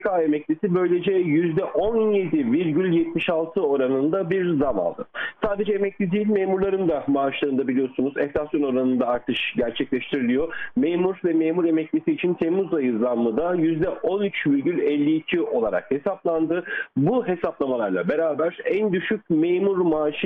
emeklisi böylece %17,76 oranında bir zam aldı. Sadece emekli değil, memurların da maaşlarında biliyorsunuz enflasyon oranında artış gerçekleştiriliyor. Memur ve memur emeklisi için Temmuz ayı zammı da %13,52 olarak hesaplandı. Bu hesaplamalarla beraber en düşük memur maaşı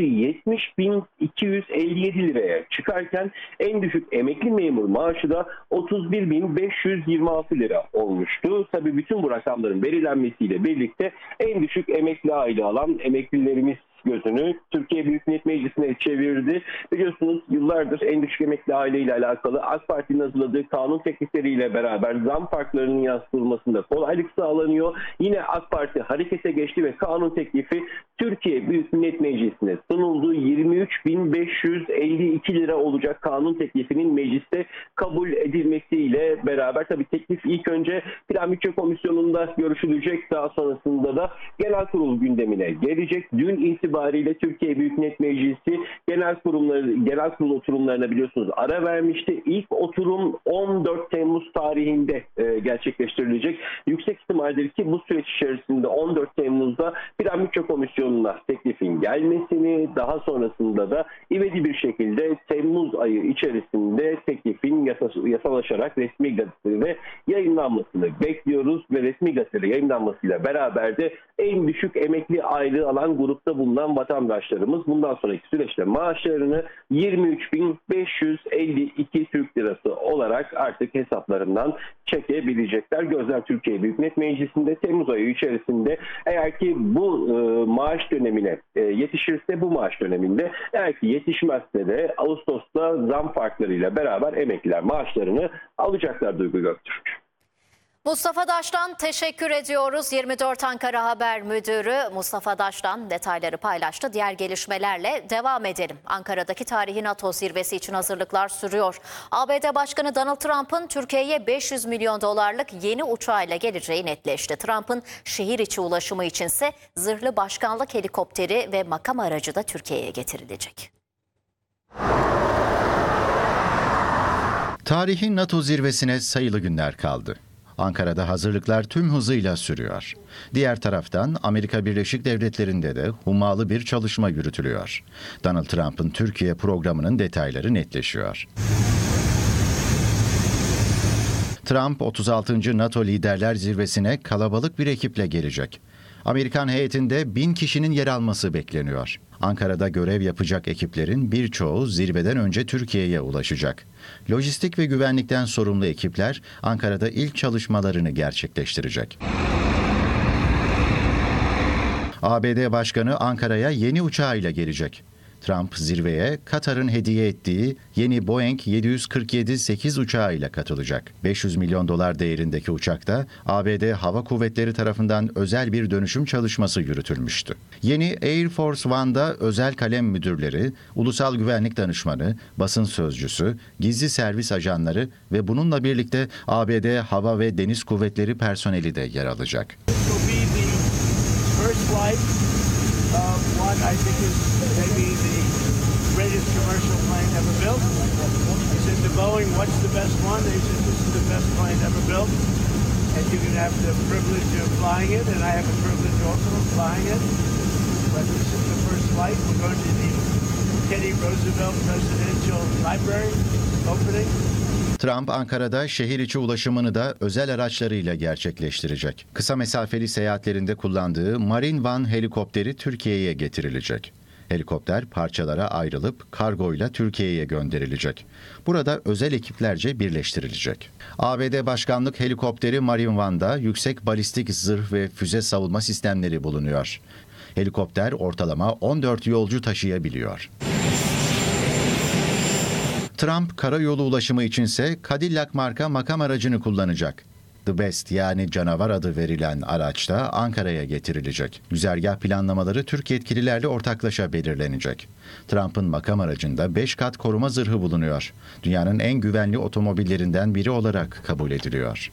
70.257 liraya çıkarken en düşük emekli memur maaşı da 31.526 lira olmuştu. Tabii bütün bu rakamların belirlenmesiyle birlikte en düşük emekli aylığı alan emeklilerimiz gözünü Türkiye Büyük Millet Meclisi'ne çevirdi. Biliyorsunuz yıllardır en düşük emekli aileyle alakalı AK Parti'nin hazırladığı kanun teklifleriyle beraber zam farklarının yansıtılmasında kolaylık sağlanıyor. Yine AK Parti harekete geçti ve kanun teklifi Türkiye Büyük Millet Meclisi'ne sunuldu. 23.552 lira olacak kanun teklifinin mecliste kabul edilmesiyle beraber tabii teklif ilk önce Plan Bütçe Komisyonu'nda görüşülecek. Daha sonrasında da genel kurul gündemine gelecek. Dün itibariyle Türkiye Büyük Millet Meclisi genel kurul oturumlarına biliyorsunuz ara vermişti. İlk oturum 14 Temmuz tarihinde gerçekleştirilecek. Yüksek ihtimaldir ki bu süreç içerisinde 14 Temmuz'da Plan Bütçe Komisyonu'na teklifin gelmesini, daha sonrasında da ivedi bir şekilde Temmuz ayı içerisinde teklifin yasalaşarak resmi gazetede yayınlanmasını bekliyoruz ve resmi gazetede yayınlanmasıyla beraber de en düşük emekli aylığı alan grupta bulunan vatandaşlarımız bundan sonraki süreçte maaşlarını 23.552 Türk Lirası olarak artık hesaplarından çekebilecekler. Gözler Türkiye Büyük Millet Meclisi'nde Temmuz ayı içerisinde eğer ki bu maaş dönemine yetişirse bu maaş döneminde, eğer ki yetişmezse de Ağustos'ta zam farklarıyla beraber emekliler maaşlarını alacaklar Duygu Göktürk. Mustafa Daş'tan teşekkür ediyoruz. 24 Ankara Haber Müdürü Mustafa Daş'tan detayları paylaştı. Diğer gelişmelerle devam edelim. Ankara'daki tarihi NATO zirvesi için hazırlıklar sürüyor. ABD Başkanı Donald Trump'ın Türkiye'ye 500 milyon dolarlık yeni uçağıyla geleceği netleşti. Trump'ın şehir içi ulaşımı içinse zırhlı başkanlık helikopteri ve makam aracı da Türkiye'ye getirilecek. Tarihi NATO zirvesine sayılı günler kaldı. Ankara'da hazırlıklar tüm hızıyla sürüyor. Diğer taraftan Amerika Birleşik Devletleri'nde de hummalı bir çalışma yürütülüyor. Donald Trump'ın Türkiye programının detayları netleşiyor. Trump 36. NATO Liderler Zirvesi'ne kalabalık bir ekiple gelecek. Amerikan heyetinde 1000 kişinin yer alması bekleniyor. Ankara'da görev yapacak ekiplerin birçoğu zirveden önce Türkiye'ye ulaşacak. Lojistik ve güvenlikten sorumlu ekipler Ankara'da ilk çalışmalarını gerçekleştirecek. ABD Başkanı Ankara'ya yeni uçağıyla gelecek. Trump zirveye Katar'ın hediye ettiği yeni Boeing 747-8 uçağıyla katılacak. 500 milyon dolar değerindeki uçakta ABD Hava Kuvvetleri tarafından özel bir dönüşüm çalışması yürütülmüştü. Yeni Air Force One'da özel kalem müdürleri, ulusal güvenlik danışmanı, basın sözcüsü, gizli servis ajanları ve bununla birlikte ABD Hava ve Deniz Kuvvetleri personeli de yer alacak. One I think is maybe the greatest commercial plane ever built. I said to Boeing, what's the best one? They said, this is the best plane ever built. And you can have the privilege of flying it, and I have the privilege also of flying it. But this is the first flight. We're going to the Teddy Roosevelt Presidential Library opening. Trump Ankara'da şehir içi ulaşımını da özel araçlarıyla gerçekleştirecek. Kısa mesafeli seyahatlerinde kullandığı Marine One helikopteri Türkiye'ye getirilecek. Helikopter parçalara ayrılıp kargoyla Türkiye'ye gönderilecek. Burada özel ekiplerce birleştirilecek. ABD Başkanlık Helikopteri Marine One'da yüksek balistik zırh ve füze savunma sistemleri bulunuyor. Helikopter ortalama 14 yolcu taşıyabiliyor. Trump karayolu ulaşımı içinse Cadillac marka makam aracını kullanacak. The Best yani canavar adı verilen araç da Ankara'ya getirilecek. Güzergah planlamaları Türk yetkililerle ortaklaşa belirlenecek. Trump'ın makam aracında 5 kat koruma zırhı bulunuyor. Dünyanın en güvenli otomobillerinden biri olarak kabul ediliyor.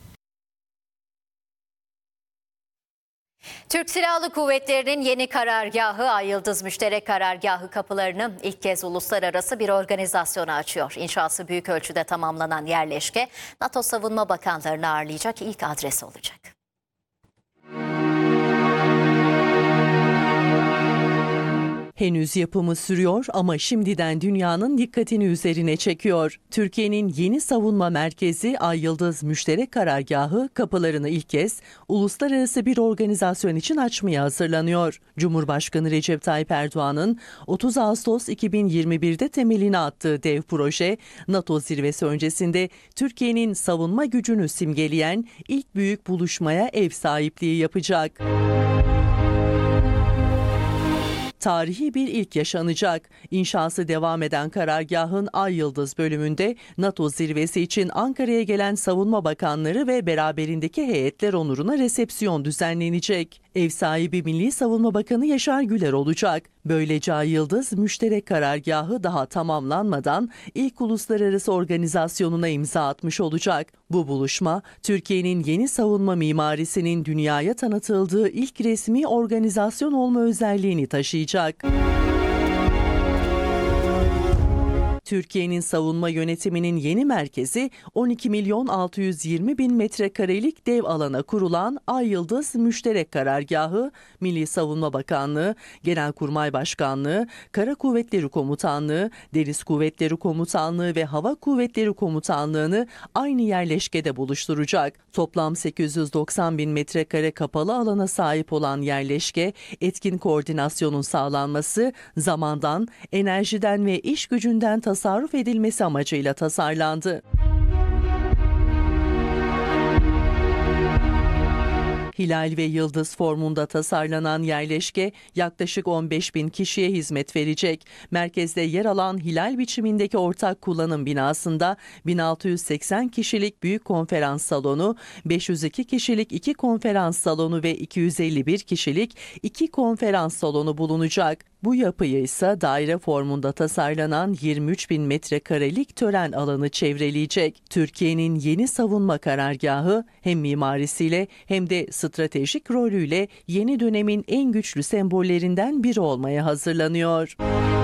Türk Silahlı Kuvvetleri'nin yeni karargahı Ay Yıldız Müşterek Karargahı kapılarını ilk kez uluslararası bir organizasyona açıyor. İnşası büyük ölçüde tamamlanan yerleşke NATO Savunma Bakanlarını ağırlayacak ilk adres olacak. Henüz yapımı sürüyor ama şimdiden dünyanın dikkatini üzerine çekiyor. Türkiye'nin yeni savunma merkezi Ay Yıldız Müşterek Karargahı kapılarını ilk kez uluslararası bir organizasyon için açmaya hazırlanıyor. Cumhurbaşkanı Recep Tayyip Erdoğan'ın 30 Ağustos 2021'de temelini attığı dev proje, NATO zirvesi öncesinde Türkiye'nin savunma gücünü simgeleyen ilk büyük buluşmaya ev sahipliği yapacak. Tarihi bir ilk yaşanacak. İnşası devam eden karargahın Ay Yıldız bölümünde NATO zirvesi için Ankara'ya gelen savunma bakanları ve beraberindeki heyetler onuruna resepsiyon düzenlenecek. Ev sahibi Milli Savunma Bakanı Yaşar Güler olacak. Böylece Ay Yıldız Müşterek Karargahı daha tamamlanmadan ilk uluslararası organizasyonuna imza atmış olacak. Bu buluşma Türkiye'nin yeni savunma mimarisinin dünyaya tanıtıldığı ilk resmi organizasyon olma özelliğini taşıyacak. Türkiye'nin savunma yönetiminin yeni merkezi 12.620.000 metrekarelik dev alana kurulan Ay Yıldız Müşterek Karargahı, Milli Savunma Bakanlığı, Genelkurmay Başkanlığı, Kara Kuvvetleri Komutanlığı, Deniz Kuvvetleri Komutanlığı ve Hava Kuvvetleri Komutanlığı'nı aynı yerleşkede buluşturacak. Toplam 890.000 metrekare kapalı alana sahip olan yerleşke, etkin koordinasyonun sağlanması, zamandan, enerjiden ve iş gücünden tasarruf edilmesi amacıyla tasarlandı. Hilal ve yıldız formunda tasarlanan yerleşke yaklaşık 15.000 kişiye hizmet verecek. Merkezde yer alan hilal biçimindeki ortak kullanım binasında 1680 kişilik büyük konferans salonu, 502 kişilik 2 konferans salonu ve 251 kişilik 2 konferans salonu bulunacak. Bu yapıyı ise daire formunda tasarlanan 23.000 metrekarelik tören alanı çevreleyecek. Türkiye'nin yeni savunma karargahı hem mimarisiyle hem de stratejik rolüyle yeni dönemin en güçlü sembollerinden biri olmaya hazırlanıyor.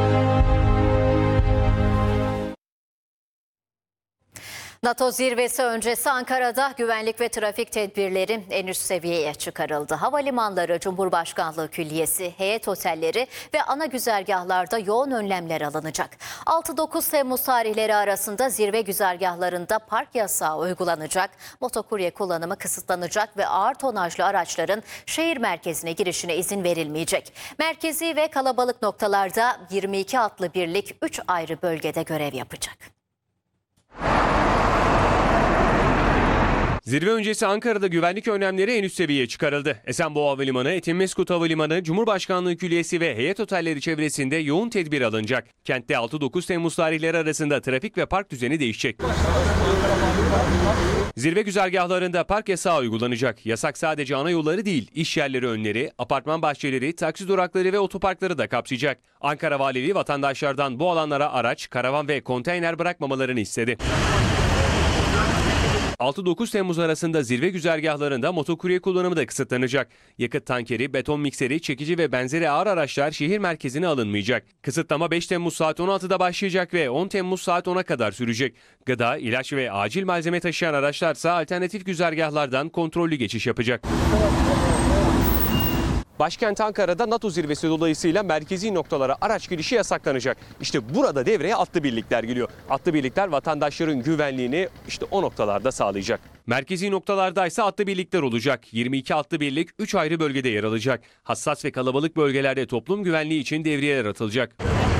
NATO zirvesi öncesi Ankara'da güvenlik ve trafik tedbirleri en üst seviyeye çıkarıldı. Havalimanları, Cumhurbaşkanlığı Külliyesi, heyet otelleri ve ana güzergahlarda yoğun önlemler alınacak. 6-9 Temmuz tarihleri arasında zirve güzergahlarında park yasağı uygulanacak, motokurye kullanımı kısıtlanacak ve ağır tonajlı araçların şehir merkezine girişine izin verilmeyecek. Merkezi ve kalabalık noktalarda 22 atlı birlik 3 ayrı bölgede görev yapacak. Zirve öncesi Ankara'da güvenlik önlemleri en üst seviyeye çıkarıldı. Esenboğa Havalimanı, Etimesgut Havalimanı, Cumhurbaşkanlığı Külliyesi ve heyet otelleri çevresinde yoğun tedbir alınacak. Kentte 6-9 Temmuz tarihleri arasında trafik ve park düzeni değişecek. Zirve güzergahlarında park yasağı uygulanacak. Yasak sadece ana yolları değil, iş yerleri önleri, apartman bahçeleri, taksi durakları ve otoparkları da kapsayacak. Ankara Valiliği vatandaşlardan bu alanlara araç, karavan ve konteyner bırakmamalarını istedi. 6-9 Temmuz arasında zirve güzergahlarında motokurye kullanımı da kısıtlanacak. Yakıt tankeri, beton mikseri, çekici ve benzeri ağır araçlar şehir merkezine alınmayacak. Kısıtlama 5 Temmuz saat 16'da başlayacak ve 10 Temmuz saat 10'a kadar sürecek. Gıda, ilaç ve acil malzeme taşıyan araçlarsa alternatif güzergahlardan kontrollü geçiş yapacak. Başkent Ankara'da NATO zirvesi dolayısıyla merkezi noktalara araç girişi yasaklanacak. İşte burada devreye atlı birlikler giriyor. Atlı birlikler vatandaşların güvenliğini işte o noktalarda sağlayacak. Merkezi noktalarda ise atlı birlikler olacak. 22 atlı birlik 3 ayrı bölgede yer alacak. Hassas ve kalabalık bölgelerde toplum güvenliği için devriyeler atılacak.